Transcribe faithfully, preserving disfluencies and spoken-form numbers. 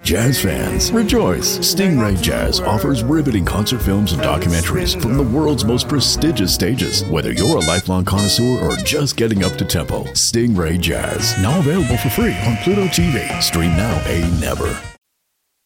Jazz fans, rejoice! Stingray Jazz offers riveting concert films and documentaries from the world's most prestigious stages. Whether you're a lifelong connoisseur or just getting up to tempo, Stingray Jazz, now available for free on Pluto T V. Stream now, pay never.